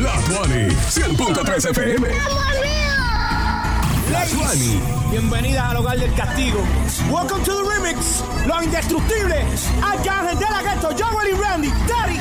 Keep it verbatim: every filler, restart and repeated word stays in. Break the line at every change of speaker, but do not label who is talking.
La Tuani, cien punto tres F M. La Tuani.
Bienvenidas al hogar del castigo. Welcome to the remix. Los indestructibles. Arcángel de la Gueto, Joel y Randy. Daddy.